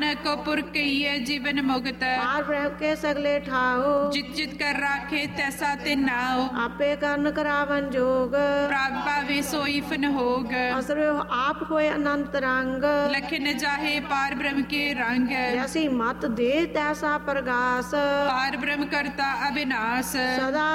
नानक पुरख कहिए जीवन मुक्त। पार ब्रह्म के सगले ठाओ जित जित कर राखे तैसा ते नाओ। आपे करन करावन जोग प्राग पावे सोई फन होग। असर आप होए अनंत रंग लखन जाहे पार ब्रह्म के रंग। जैसी मत दे तैसा प्रगास पार ब्रह्म करता अविनाश। सदा